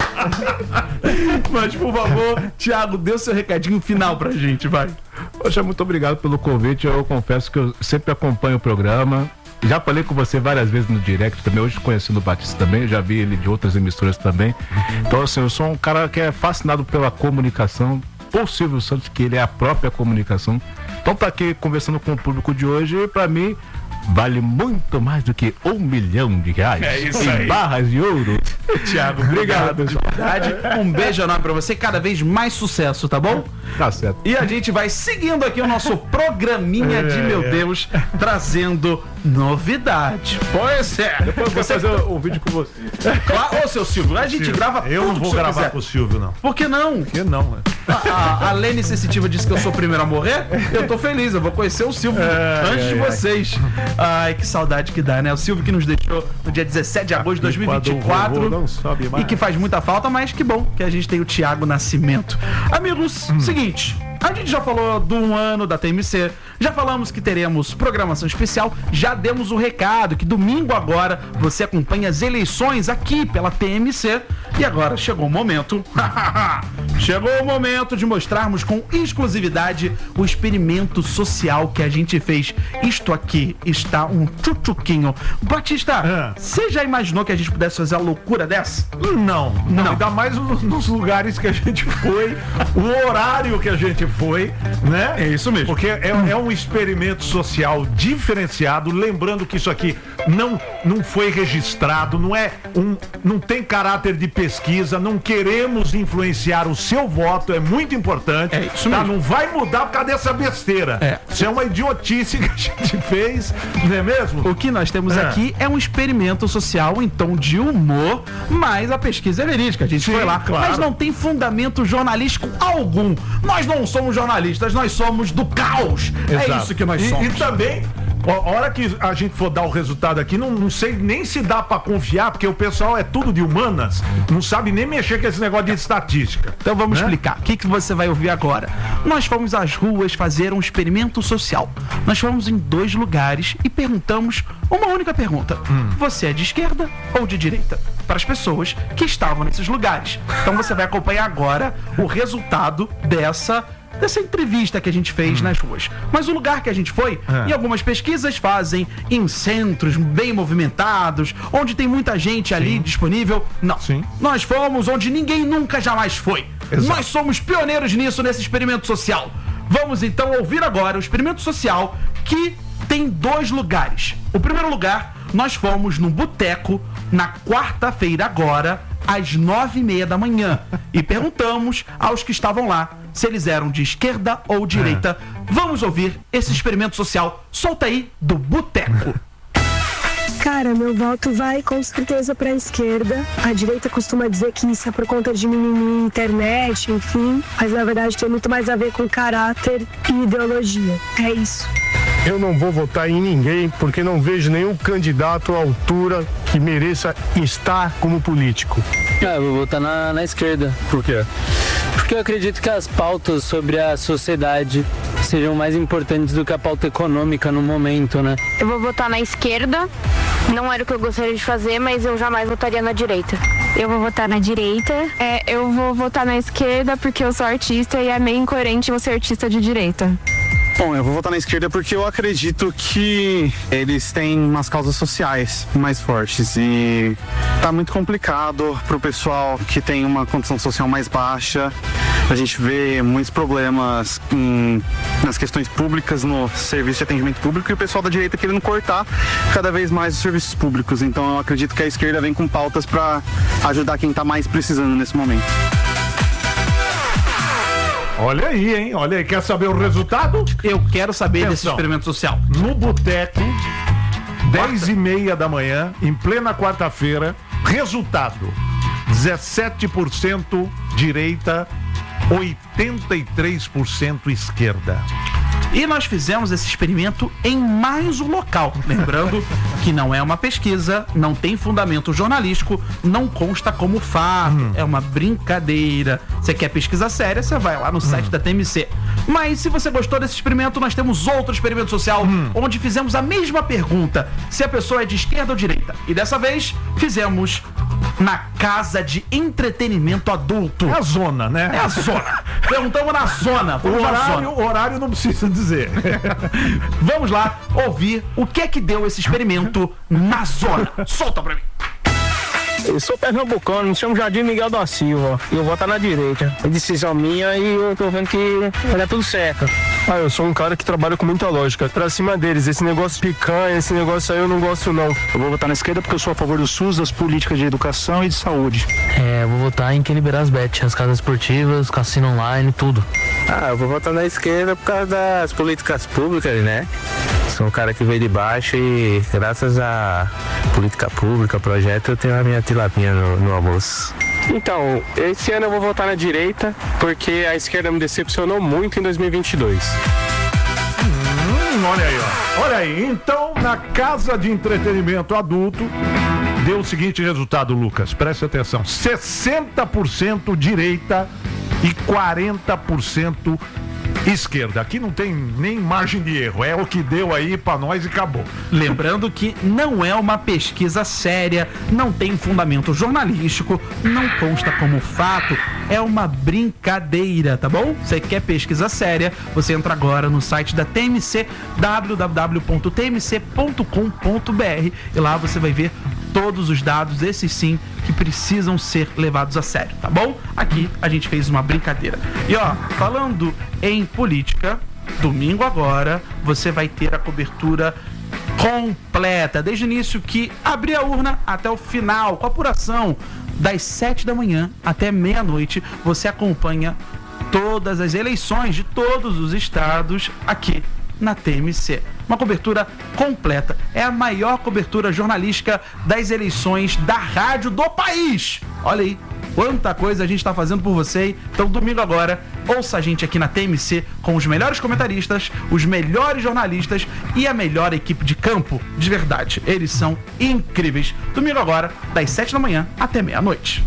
Mas, por favor, Thiago, dê o seu recadinho final pra gente, vai. Poxa, muito obrigado pelo convite. Eu confesso que eu sempre acompanho o programa. Já falei com você várias vezes no direct também, hoje conhecendo o Batista também, já vi ele de outras emissoras também. Então, assim, eu sou um cara que é fascinado pela comunicação, por Silvio Santos, que ele é a própria comunicação. Então, tá aqui conversando com o público de hoje, pra mim, vale muito mais do que um milhão de reais. É isso em aí. Barras de ouro. Thiago, obrigado. De verdade, um beijo enorme pra você, cada vez mais sucesso, tá bom? Tá certo. E a gente vai seguindo aqui o nosso programinha de meu Deus, trazendo novidade. Pois é. Depois vou fazer o, o vídeo com você. Claro, ô seu Silvio, a gente grava Eu tudo não vou que o senhor gravar quiser. com o Silvio, não. Por que não? Por que não, né? A, a, a Lene Sensitiva disse que eu sou o primeiro a morrer. Eu tô feliz, eu vou conhecer o Silvio É, antes é, de é. vocês. Ai, que saudade que dá, né? O Silvio que nos deixou no dia dezessete de agosto de dois mil e vinte e quatro. Não sobe mais. E que faz muita falta, mas que bom que a gente tem o Thiago Nascimento. Amigos, Hum. seguinte. A gente já falou do um ano da T M C, já falamos que teremos programação especial, já demos o recado que domingo agora você acompanha as eleições aqui pela T M C e agora chegou o momento, chegou o momento de mostrarmos com exclusividade o experimento social que a gente fez. Isto aqui está um tchutchuquinho. Batista, você Ah. já imaginou que a gente pudesse fazer a loucura dessa? Não, não, Não. ainda mais no- nos lugares que a gente foi, o horário que a gente foi, né? É isso mesmo. Porque é, é um experimento social diferenciado, lembrando que isso aqui não, não foi registrado, não é um, não tem caráter de pesquisa, não queremos influenciar o seu voto, é muito importante. É isso tá? mesmo. Não vai mudar por causa dessa besteira. É. Isso é uma idiotice que a gente fez, não é mesmo? O que nós temos É. aqui é um experimento social em tom de humor, mas a pesquisa é verídica, a gente Sim, foi lá. claro. Mas não tem fundamento jornalístico algum. Nós não somos jornalistas, nós somos do caos. É Exato. isso que nós e, somos. E também, a hora que a gente for dar o resultado aqui, não, não sei nem se dá pra confiar, porque o pessoal é tudo de humanas, não sabe nem mexer com esse negócio de estatística. Então vamos Né? explicar. O que, que você vai ouvir agora? Nós fomos às ruas fazer um experimento social. Nós fomos em dois lugares e perguntamos uma única pergunta. Você é de esquerda ou de direita? Para as pessoas que estavam nesses lugares. Então você vai acompanhar agora o resultado dessa dessa entrevista que a gente fez nas ruas. Mas o lugar que a gente foi, É. e algumas pesquisas fazem em centros bem movimentados, onde tem muita gente ali disponível. Não. Sim. Nós fomos onde ninguém nunca jamais foi. Exato. Nós somos pioneiros nisso, nesse experimento social. Vamos então ouvir agora o experimento social que tem dois lugares. O primeiro lugar, nós fomos num boteco na quarta-feira agora, às nove e meia da manhã. E perguntamos aos que estavam lá se eles eram de esquerda ou direita. Vamos ouvir esse experimento social. Solta aí do boteco. Cara, meu voto vai com certeza pra esquerda. A direita costuma dizer que isso é por conta de mimimi, internet, enfim. Mas na verdade tem muito mais a ver com caráter e ideologia. É isso. Eu não vou votar em ninguém porque não vejo nenhum candidato à altura que mereça estar como político. Ah, eu vou votar na, na esquerda. Por quê? Porque eu acredito que as pautas sobre a sociedade sejam mais importantes do que a pauta econômica no momento, né? Eu vou votar na esquerda. Não era o que eu gostaria de fazer, mas eu jamais votaria na direita. Eu vou votar na direita. É, eu vou votar na esquerda porque eu sou artista e é meio incoerente eu ser artista de direita. Bom, eu vou votar na esquerda porque eu acredito que eles têm umas causas sociais mais fortes e tá muito complicado pro pessoal que tem uma condição social mais baixa. A gente vê muitos problemas em, nas questões públicas, no serviço de atendimento público, e o pessoal da direita querendo cortar cada vez mais os serviços públicos. Então eu acredito que a esquerda vem com pautas para ajudar quem tá mais precisando nesse momento. Olha aí, hein? Olha aí. Quer saber o resultado? Eu quero saber Atenção. desse experimento social. No boteco, dez e meia da manhã, em plena quarta-feira, resultado: dezessete por cento direita, oitenta e três por cento esquerda. E nós fizemos esse experimento em mais um local. Lembrando que não é uma pesquisa, não tem fundamento jornalístico, não consta como fato, hum. é uma brincadeira. Você quer pesquisa séria, você vai lá no site hum. da T M C. Mas se você gostou desse experimento, nós temos outro experimento social, hum. onde fizemos a mesma pergunta, se a pessoa é de esquerda ou direita. E dessa vez, fizemos na casa de entretenimento adulto. É a zona, né? É a zona. Perguntamos na zona. O horário, o horário não precisa dizer. Vamos lá ouvir o que é que deu esse experimento na zona. Solta pra mim. Eu sou pernambucano, me chamo Jardim Miguel da Silva. E eu vou estar na direita. É decisão minha e eu tô vendo que vai dar tudo certo. Ah, eu sou um cara que trabalha com muita lógica. Pra cima deles, esse negócio de picanha, esse negócio aí eu não gosto não. Eu vou votar na esquerda porque eu sou a favor do SUS, das políticas de educação e de saúde. É, eu vou votar em quem liberar as bets, as casas esportivas, cassino online, tudo. Ah, eu vou votar na esquerda por causa das políticas públicas, né? Sou um cara que veio de baixo e graças à política pública, projeto, eu tenho a minha tilapinha no, no almoço. Então, esse ano eu vou votar na direita porque a esquerda me decepcionou muito em dois mil e vinte e dois. Hum, olha aí, ó. Olha aí. Então, na casa de entretenimento adulto, deu o seguinte resultado, Lucas. Preste atenção. sessenta por cento direita e quarenta por cento esquerda. Aqui não tem nem margem de erro. É o que deu aí pra nós e acabou. Lembrando que não é uma pesquisa séria, não tem fundamento jornalístico, não consta como fato, é uma brincadeira, tá bom? Você quer pesquisa séria, você entra agora no site da T M C, w w w ponto t m c ponto com ponto b r, e lá você vai ver todos os dados, esses sim, que precisam ser levados a sério, tá bom? Aqui a gente fez uma brincadeira. E ó, falando em política, domingo agora, você vai ter a cobertura completa, desde o início que abrir a urna até o final, com a apuração, das sete da manhã até meia-noite, você acompanha todas as eleições de todos os estados aqui na T M C. Uma cobertura completa. É a maior cobertura jornalística das eleições da rádio do país. Olha aí, quanta coisa a gente está fazendo por você. Então, domingo agora, ouça a gente aqui na T M C com os melhores comentaristas, os melhores jornalistas e a melhor equipe de campo. De verdade, eles são incríveis. Domingo agora, das sete da manhã até meia-noite.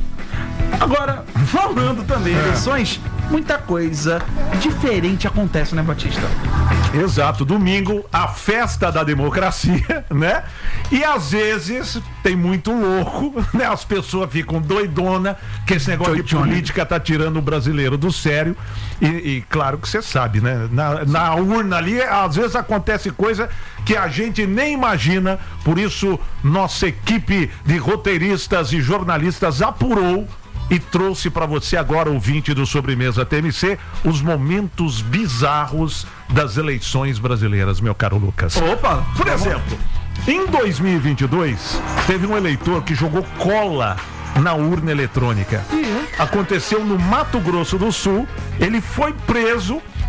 Agora, falando também em eleições, muita coisa diferente acontece, né, Batista? Exato, domingo, a festa da democracia, né? E às vezes tem muito louco, né? As pessoas ficam doidona, que esse negócio de política tá tirando o brasileiro do sério. E, e claro que você sabe, né? Na, na urna ali, às vezes acontece coisa que a gente nem imagina. Por isso, nossa equipe de roteiristas e jornalistas apurou e trouxe para você agora, ouvinte do Sobremesa T M C, os momentos bizarros das eleições brasileiras, meu caro Lucas. Opa! Por exemplo, em dois mil e vinte e dois, teve um eleitor que jogou cola na urna eletrônica. Aconteceu no Mato Grosso do Sul, ele foi preso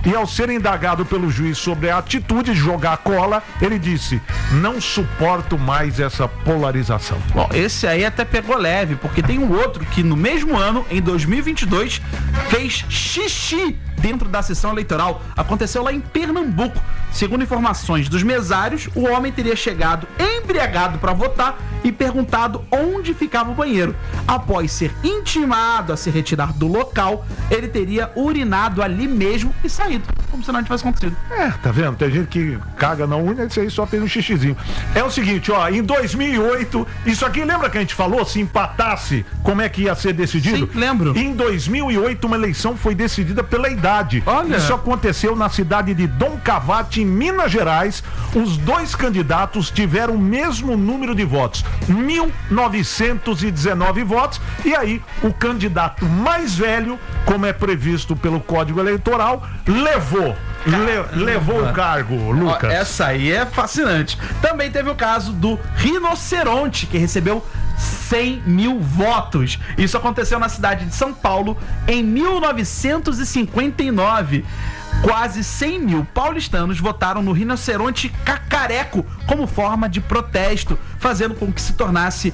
E ao ser indagado pelo juiz sobre a atitude de jogar cola, ele disse: não suporto mais essa polarização. Bom, esse aí até pegou leve, porque tem um outro que no mesmo ano, em dois mil e vinte e dois, fez xixi dentro da sessão eleitoral. Aconteceu lá em Pernambuco. Segundo informações dos mesários, o homem teria chegado embriagado para votar e perguntado onde ficava o banheiro. Após ser intimado a se retirar do local, ele teria urinado ali mesmo e saído, como se nada tivesse acontecido. É, tá vendo? Tem gente que caga na unha, esse aí só fez um xixizinho. É o seguinte, ó, em dois mil e oito, isso aqui lembra que a gente falou? Se empatasse, como é que ia ser decidido? Sim, lembro. Em dois mil e oito, uma eleição foi decidida pela idade. Olha. Isso aconteceu na cidade de Dom Cavate, em Minas Gerais. Os dois candidatos tiveram o mesmo número de votos, mil novecentos e dezenove votos, e aí o candidato mais velho, como é previsto pelo Código Eleitoral, levou. Le, levou o cargo, Lucas. Ó, essa aí é fascinante. Também teve o caso do rinoceronte, que recebeu cem mil votos. Isso aconteceu na cidade de São Paulo em mil novecentos e cinquenta e nove. Quase cem mil paulistanos votaram no rinoceronte cacareco como forma de protesto, fazendo com que se tornasse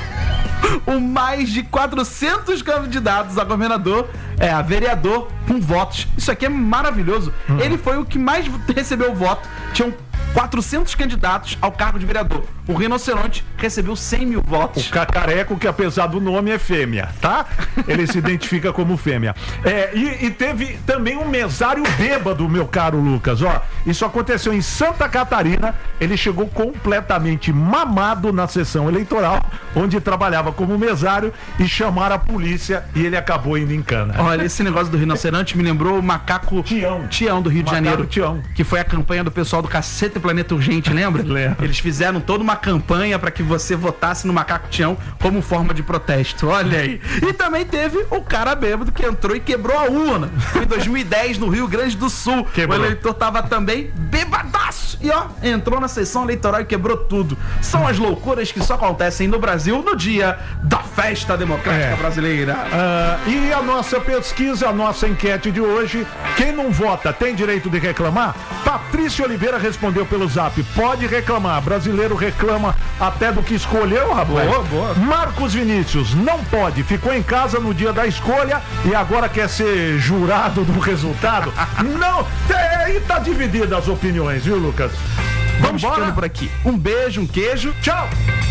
o, o mais de quatrocentos candidatos a governador, é, a vereador com votos. Isso aqui é maravilhoso. Hum. Ele foi o que mais recebeu voto. Tinham quatrocentos candidatos ao cargo de vereador. O rinoceronte recebeu cem mil votos. O cacareco, que apesar do nome é fêmea, tá? Ele se identifica como fêmea. É, e, e teve também um mesário bêbado, meu caro Lucas. Ó, isso aconteceu em Santa Catarina. Ele chegou completamente mamado na sessão eleitoral, onde trabalhava como mesário, e chamaram a polícia e ele acabou indo em cana. Olha, esse negócio do rinoceronte me lembrou o macaco Tião, Tião do Rio de Macaco Janeiro. Tião. Que foi a campanha do pessoal do Cacete Planeta Urgente, lembra? Lembro. Eles fizeram toda uma campanha para que você votasse no Macaco Tião como forma de protesto. Olha aí. E também teve o cara bêbado que entrou e quebrou a urna. Foi em dois mil e dez, no Rio Grande do Sul. Quebrou. O eleitor tava também bêbadaço. E ó, entrou na sessão eleitoral e quebrou tudo. São as loucuras que só acontecem no Brasil no dia da festa democrática É. brasileira. Ah, e a nossa pesquisa, a nossa enquete de hoje: quem não vota tem direito de reclamar? Patrícia Oliveira respondeu pelo zap: pode reclamar, brasileiro reclama até do que escolheu, rapaz. Boa, boa. Marcos Vinícius: não pode, ficou em casa no dia da escolha e agora quer ser jurado do resultado. Não, aí tá dividida as opiniões, viu, Lucas? Vamos Vambora? ficando por aqui. Um beijo, um queijo. Tchau!